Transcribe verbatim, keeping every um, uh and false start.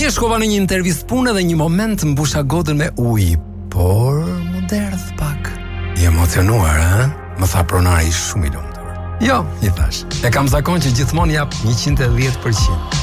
Dje shkova në një intervistë pune dhe një moment mbusha godën me ujë, por më derdh pak. I emocionuar, ha? Më tha pronari shumë i lumtur. Jo, i thash. E kam zakon që gjithmonë jap njëqind e dhjetë përqind.